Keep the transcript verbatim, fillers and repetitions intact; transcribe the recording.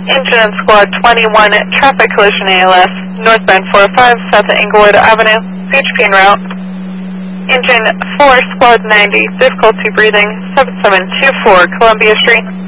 Engine and Squad twenty-one, traffic collision A L S, northbound four oh five, south of Inglewood Avenue, C H P en route. Engine four, Squad ninety, difficulty breathing, seven seven two four, Columbia Street.